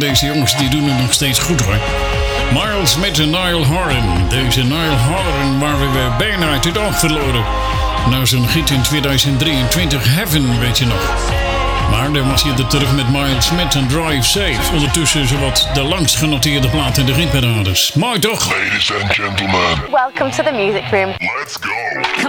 deze jongens die doen het nog steeds goed hoor. Miles Smith en Niall Horan. Deze Niall Horan waren we bijna uit het oog verloren. Nou, zo'n hit in 2023, Heaven, weet je nog. Maar dan was hij er terug met Miles Smith en Drive Safe. Ondertussen zowat de langst genoteerde plaat in de hitparades. Mooi toch? Ladies and gentlemen, Welcome to the music room. let's go.